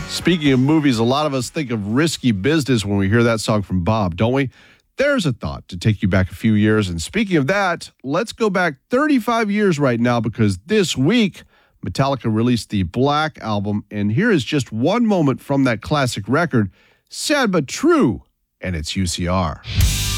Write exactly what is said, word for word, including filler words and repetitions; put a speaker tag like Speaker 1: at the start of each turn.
Speaker 1: Speaking of movies, a lot of us think of Risky Business when we hear that song from Bob, don't we? There's a thought to take you back a few years. And speaking of that, let's go back thirty-five years right now, because this week, Metallica released the Black Album. And here is just one moment from that classic record, Sad But True, and it's U C R.